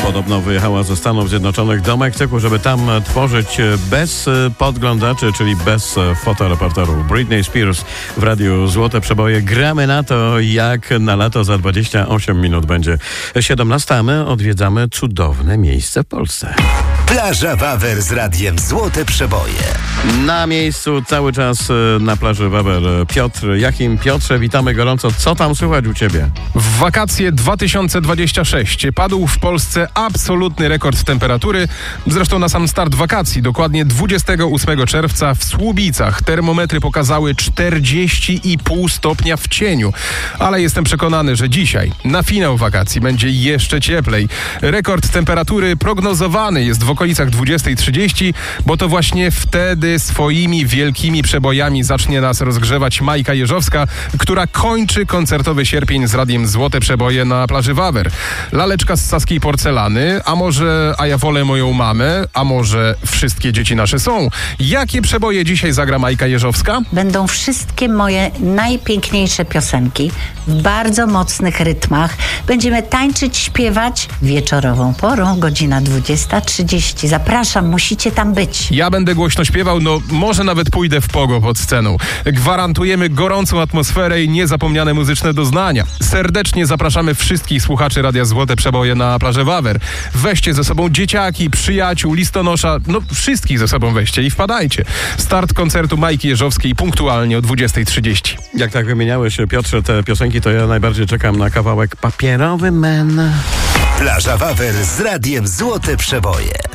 podobno wyjechała ze Stanów Zjednoczonych do Meksyku, żeby tam tworzyć bez podglądaczy, czyli bez fotoreporterów. Britney Spears w Radiu Złote Przeboje. Gramy na to, jak na lato za 28 minut będzie 17, a my odwiedzamy cudowne miejsce w Polsce. Plaża Wawer z Radiem Złote Przeboje. Na miejscu cały czas na plaży Wawer Piotr Jachim. Piotrze, witamy gorąco. Co tam słychać u Ciebie? W wakacje 2026 padł w Polsce absolutny rekord temperatury. Zresztą na sam start wakacji, dokładnie 28 czerwca w Słubicach termometry pokazały 40,5 stopnia w cieniu. Ale jestem przekonany, że dzisiaj, na finał wakacji, będzie jeszcze cieplej. Rekord temperatury prognozowany jest w okolicach 20:30, bo to właśnie wtedy swoimi wielkimi przebojami zacznie nas rozgrzewać Majka Jeżowska, która kończy koncertowy sierpień z Radiem Złote Przeboje na plaży Wawer. Laleczka z saskiej porcelany, a ja wolę moją mamę, a może wszystkie dzieci nasze są. Jakie przeboje dzisiaj zagra Majka Jeżowska? Będą wszystkie moje najpiękniejsze piosenki w bardzo mocnych rytmach. Będziemy tańczyć, śpiewać wieczorową porą, godzina 20:30. Zapraszam, musicie tam być. Ja będę głośno śpiewał, może nawet pójdę w pogo pod sceną. Gwarantujemy gorącą atmosferę i niezapomniane muzyczne doznania. Serdecznie zapraszamy wszystkich słuchaczy Radia Złote Przeboje na plażę Wawer. Weźcie ze sobą dzieciaki, przyjaciół, listonosza, wszystkich ze sobą weźcie i wpadajcie. Start koncertu Majki Jeżowskiej punktualnie o 20:30. Jak tak wymieniałeś, Piotrze, te piosenki, to ja najbardziej czekam na kawałek Papierowy Men. Plaża Wawer z Radiem Złote Przeboje.